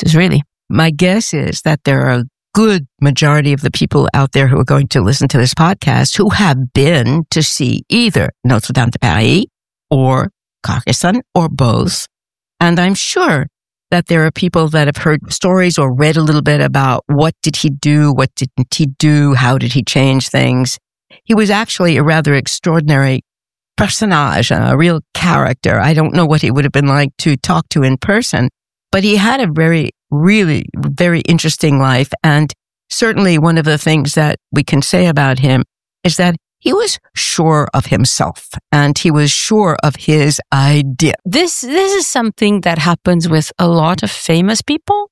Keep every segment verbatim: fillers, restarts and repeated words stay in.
places, really. My guess is that there are a good majority of the people out there who are going to listen to this podcast who have been to see either Notre Dame de Paris or Carcassonne or both. And I'm sure that there are people that have heard stories or read a little bit about what did he do, what didn't he do, how did he change things. He was actually a rather extraordinary personnage, a real character. I don't know what he would have been like to talk to in person, but he had a very, really very interesting life. And certainly one of the things that we can say about him is that he was sure of himself and he was sure of his idea. This, this is something that happens with a lot of famous people,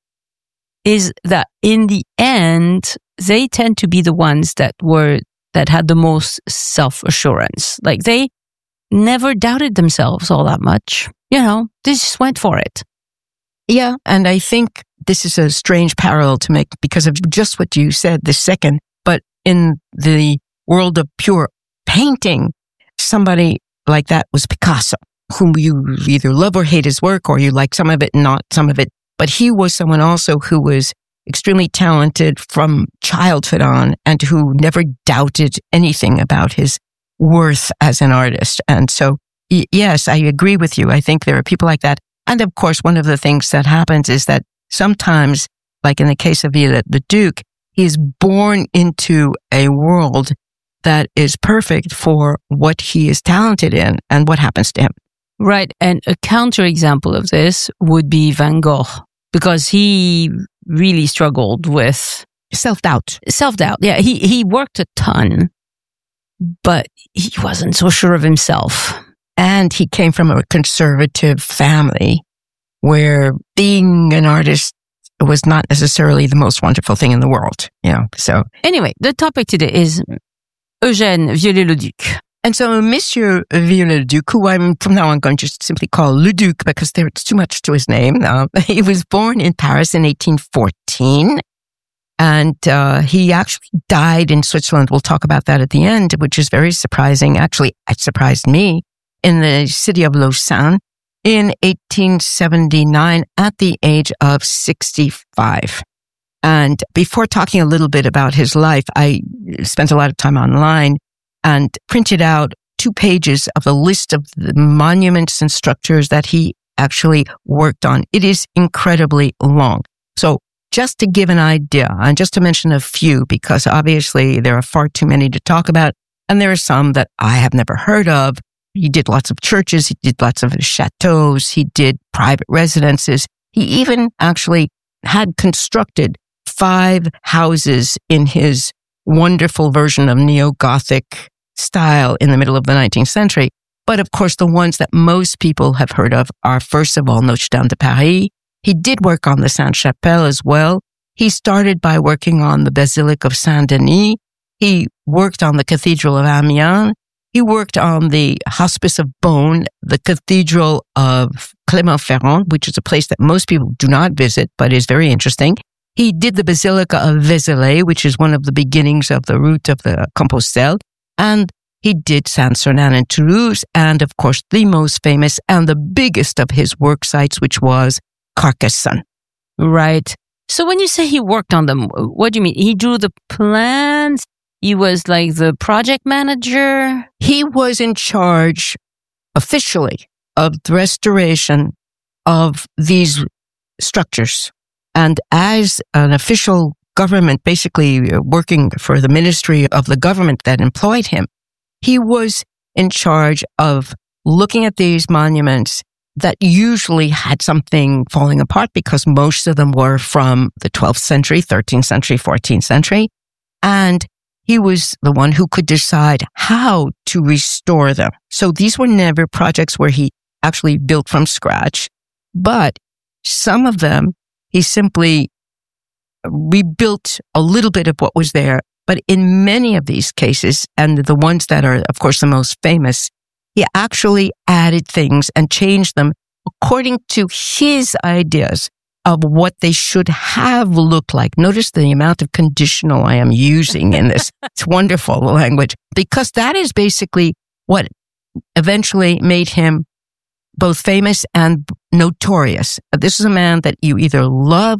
is that in the end, they tend to be the ones that were, that had the most self-assurance. Like they never doubted themselves all that much. You know, they just went for it. Yeah. And I think this is a strange parallel to make because of just what you said this second, but in the world of pure painting, somebody like that was Picasso, whom you either love or hate his work, or you like some of it, not some of it. But he was someone also who was extremely talented from childhood on and who never doubted anything about his worth as an artist. And so, y- yes, I agree with you. I think there are people like that. And of course, one of the things that happens is that sometimes, like in the case of Viollet-le-Duc, he is born into a world that is perfect for what he is talented in and what happens to him. Right. And a counterexample of this would be Van Gogh, because he really struggled with self-doubt. Self-doubt. Yeah. He, he worked a ton, but he wasn't so sure of himself. And he came from a conservative family where being an artist was not necessarily the most wonderful thing in the world. You know, so anyway, the topic today is Eugène Viollet-le-Duc. And so Monsieur Viollet-le-Duc, who I'm from now on going to simply call Le Duc because there's too much to his name. Uh, he was born in Paris in eighteen fourteen. And uh, he actually died in Switzerland. We'll talk about that at the end, which is very surprising. Actually, it surprised me, in the city of Lausanne in eighteen seventy-nine at the age of sixty-five. And before talking a little bit about his life, I spent a lot of time online and printed out two pages of a list of the monuments and structures that he actually worked on. It is incredibly long. So just to give an idea, and just to mention a few, because obviously there are far too many to talk about, and there are some that I have never heard of. He did lots of churches, he did lots of chateaus, he did private residences. He even actually had constructed five houses in his wonderful version of neo-Gothic style in the middle of the nineteenth century. But of course, the ones that most people have heard of are, first of all, Notre Dame de Paris. He did work on the Sainte-Chapelle as well. He started by working on the Basilica of Saint-Denis. He worked on the Cathedral of Amiens. He worked on the Hospice of Beaune, the Cathedral of Clermont-Ferrand, which is a place that most people do not visit, but is very interesting. He did the Basilica of Vézelay, which is one of the beginnings of the route of the Compostelle. And he did Saint-Sernin in Toulouse, and of course, the most famous and the biggest of his work sites, which was Carcassonne. Right. So when you say he worked on them, what do you mean? He drew the plans? He was like the project manager? He was in charge officially of the restoration of these structures. And as an official government, basically working for the ministry of the government that employed him, he was in charge of looking at these monuments that usually had something falling apart because most of them were from the twelfth century, thirteenth century, fourteenth century. And he was the one who could decide how to restore them. So these were never projects where he actually built from scratch, but some of them he simply rebuilt a little bit of what was there. But in many of these cases, and the ones that are, of course, the most famous, he actually added things and changed them according to his ideas of what they should have looked like. Notice the amount of conditional I am using in this. It's wonderful language, because that is basically what eventually made him both famous and notorious. This is a man that you either love